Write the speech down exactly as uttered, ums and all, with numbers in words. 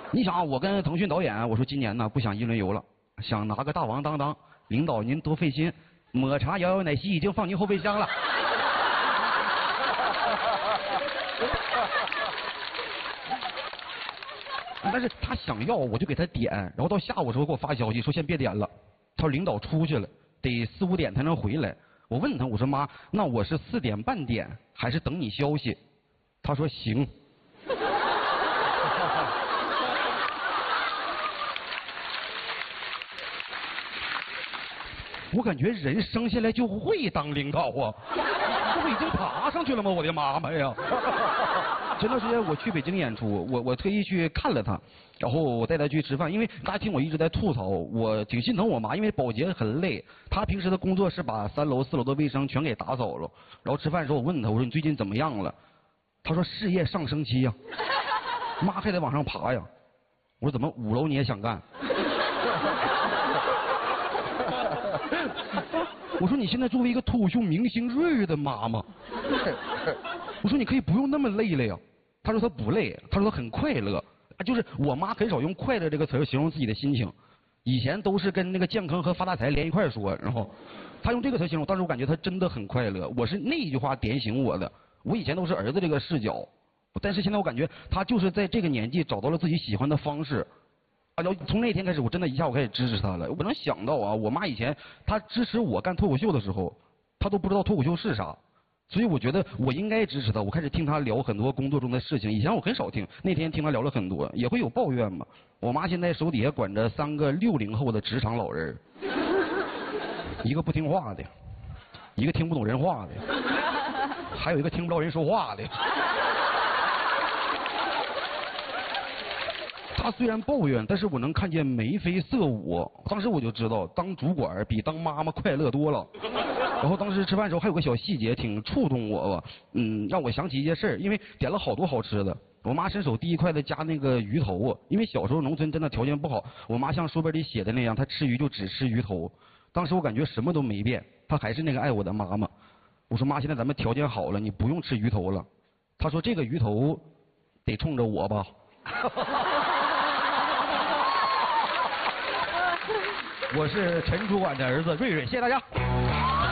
你想，我跟腾讯导演，我说今年呢不想一轮游了，想拿个大王当当。领导您多费心，抹茶摇摇奶昔已经放您后备箱了。但是他想要，我就给他点，然后到下午时候给我发消息说先别点了，他说领导出去了，得四五点才能回来。我问他，我说妈，那我是四点半点还是等你消息？他说行。我感觉人生下来就会当领导啊，这不已经爬上去了吗？我的妈妈呀！前段时间我去北京演出，我我特意去看了他，然后我带他去吃饭，因为大家听我一直在吐槽，我挺心疼我妈，因为保洁很累，她平时的工作是把三楼四楼的卫生全给打扫了。然后吃饭的时候我问他，我说你最近怎么样了？他说事业上升期呀，妈还得往上爬呀。我说怎么五楼你也想干？我说你现在作为一个脱口秀明星瑞瑞的妈妈，我说你可以不用那么累了呀。他说他不累，他说他很快乐。就是我妈很少用快乐这个词儿形容自己的心情，以前都是跟那个健康和发大财连一块说，然后他用这个词形容，当时我感觉他真的很快乐。我是那一句话点醒我的。我以前都是儿子这个视角，但是现在我感觉他就是在这个年纪找到了自己喜欢的方式。啊，从那天开始，我真的一下我开始支持他了。我能想到啊，我妈以前她支持我干脱口秀的时候，她都不知道脱口秀是啥，所以我觉得我应该支持她。我开始听她聊很多工作中的事情，以前我很少听，那天听她聊了很多，也会有抱怨嘛。我妈现在手底下管着三个六零后的职场老人，一个不听话的，一个听不懂人话的，还有一个听不着人说话的。他虽然抱怨，但是我能看见眉飞色舞。当时我就知道，当主管比当妈妈快乐多了。然后当时吃饭的时候还有个小细节挺触动我吧，嗯，让我想起一件事儿。因为点了好多好吃的，我妈伸手第一筷子夹那个鱼头啊。因为小时候农村真的条件不好，我妈像书本里写的那样，她吃鱼就只吃鱼头。当时我感觉什么都没变，她还是那个爱我的妈妈。我说妈，现在咱们条件好了，你不用吃鱼头了。她说这个鱼头得冲着我吧。我是陈主管的儿子瑞瑞，谢谢大家。